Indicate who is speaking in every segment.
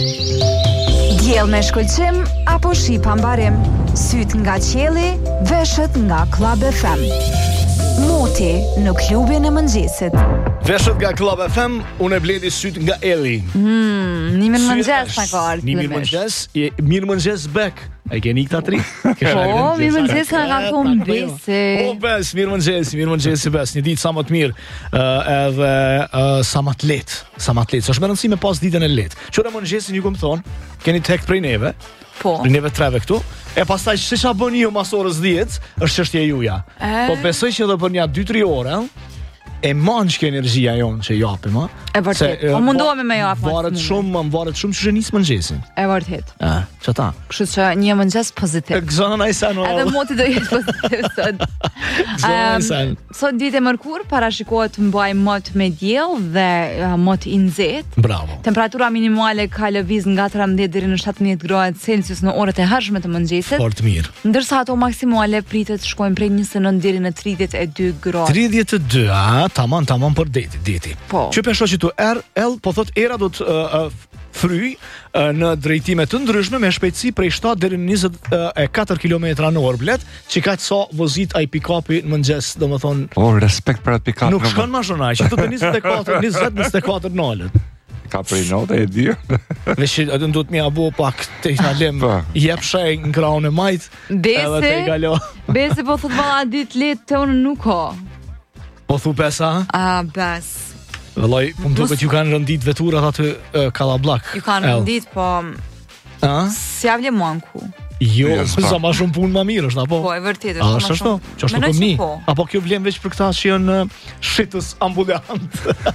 Speaker 1: Diell me shkëlqim apo shi pa mbarim? Syt nga qielli, veshët nga Club FM. Moti në klubin e mëngjesit.
Speaker 2: Veshët nga Club FM, unë e bledi syt nga Elli.
Speaker 1: Një mëngjes na ka ardhur.
Speaker 2: Një mirë mëngjes back. A i keni këta tri?
Speaker 1: Po, mirë mëngjes nga ka thonë besi.
Speaker 2: Po, bes, mirë mëngjes, bes. Një ditë sa më të mirë, edhe sa më të letë. Sa më të letë. Sa është më rëndësi me pas ditën e letë. Qëra mëngjesin ju këmë thonë, keni tek prej neve.
Speaker 1: Po.
Speaker 2: Prej neve treve këtu. E pastaj që qa bëni ju mas orës 10, është çështja juja. Po besoj që edhe për një 2-3 orë, e manç ke energjia jonë që japim, ha?
Speaker 1: E vërtet. Po mundohemi me japë.
Speaker 2: Varet shumë që nis mëngjesin.
Speaker 1: E vërtet.
Speaker 2: Çata.
Speaker 1: Kështu që një mëngjes pozitiv.
Speaker 2: Gëzona na isa no.
Speaker 1: Edhe moti do jetë pozitiv sot. Sot ditë e mërkur, parashikohet të mbaj mot me diell dhe mot i nxehtë.
Speaker 2: Bravo.
Speaker 1: Temperatura minimale ka lëviz nga 13 deri në 17 gradë Celsius në orët e hershme të mëngjesit.
Speaker 2: Fort mirë.
Speaker 1: Ndërsa ato maksimale pritet të shkojnë prej 29 deri në 32 gradë.
Speaker 2: 32, tamam për deti.
Speaker 1: Po.
Speaker 2: Që pesho që tu po thot era do të fryj në drejtime të ndryshme me shpejtësi prej 7 deri në 24 km/h blet, që ka sa vozit ai pick-upi në mëngjes, domethënë.
Speaker 3: Oh, respekt për atë pick-up.
Speaker 2: Nuk shkon më shonaj, që të 24 nolët.
Speaker 3: Ka prej note e di.
Speaker 2: Vesh atë duhet më apo pak te lem. Jep shej në krahun e majt. Edhe te galo.
Speaker 1: Besi po thot valla ditë letë të unë nuk ka.
Speaker 2: Po thu pesa?
Speaker 1: Bes.
Speaker 2: Vëllai, po më duket ju kanë rëndit veturat aty Kallablak.
Speaker 1: Ju kanë rëndit, po si javle manku.
Speaker 2: Jo, sa më shumë punë më mirë është, apo?
Speaker 1: Po, e vërtet është më shumë.
Speaker 2: Që është komi. Apo kjo vlen veç për këta që janë shitës ambulant.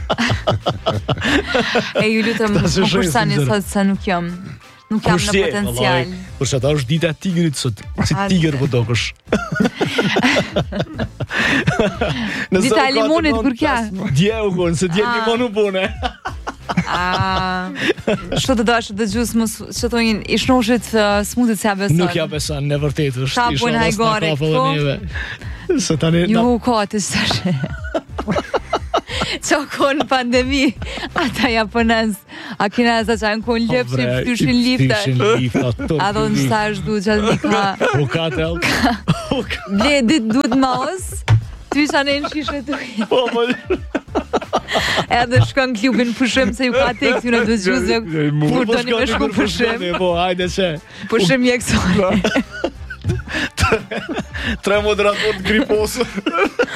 Speaker 1: E ju lutem, më kursani sot se nuk jam në potencial.
Speaker 2: Por çata është dita e tigrit sot, si tigër po dokësh.
Speaker 1: Dita e limonit kur kja?
Speaker 2: Dje u konë, se dje limonu bune.
Speaker 1: Što të dashë të gjusë më që të njën i shnoshit smoothit se ja beson.
Speaker 2: Nuk ja beson, në vërtet është.
Speaker 1: Ta pojnë hajgore këto. Ju u ka të shtashe. Qa konë pandemi, ata japonez, a kineza që janë konë ljepë që i pështushin liftat. A do në stash du që atë ka...
Speaker 2: U ka tel.
Speaker 1: Ble, dit duhet maus, ty që anë në shishe të ujë. Edhe shkon klubin pushim se ju ka te këtyre dhe gjuzve, kur do një me shku pushim.
Speaker 2: Po, hajde që.
Speaker 1: Pushim mjekësore.
Speaker 2: 3 moderator të griposë.